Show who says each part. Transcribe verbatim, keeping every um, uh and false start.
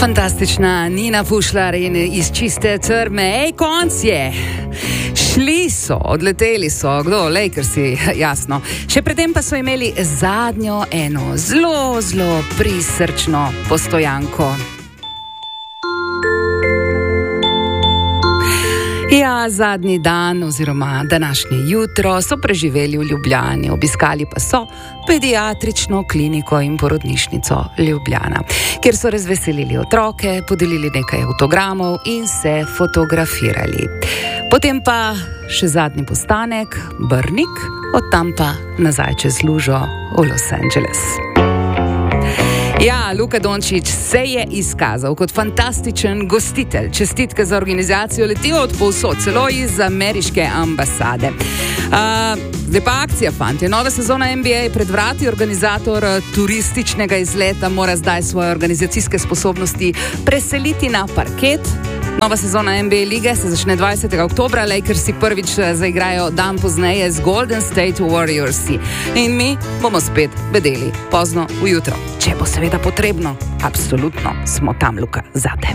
Speaker 1: Fantastična Nina Pušlar in iz čiste crme. Ej, konc je! Šli so, odleteli so, kdo? Lakersi, jasno. Še predtem pa so imeli zadnjo eno zelo, zelo prisrčno postojanko. Ja, zadnji dan oziroma današnje jutro so preživeli v Ljubljani, obiskali pa so pediatrično kliniko in porodnišnico Ljubljana, kjer so razveselili otroke, podelili nekaj avtogramov in se fotografirali. Potem pa še zadnji postanek, Brnik, od tam pa nazaj čez lužo v Los Angeles. Ja, Luka Dončić se je izkazal kot fantastičen gostitelj. Čestitke za organizacijo letijo od povsod, celo iz ameriške ambasade. Uh, zdaj pa akcija, fantje. Nova sezona N B A pred vrati. Organizator turističnega izleta mora zdaj svoje organizacijske sposobnosti preseliti na parket. Nova sezona N B A lige se začne dvajsetega oktobra. Lakersi prvič zaigrajo dan pozneje z Golden State Warriorsi. In mi bomo spet bedeli pozno ujutro. Če bo seveda potrebno, absolutno smo tam, Luka, zate.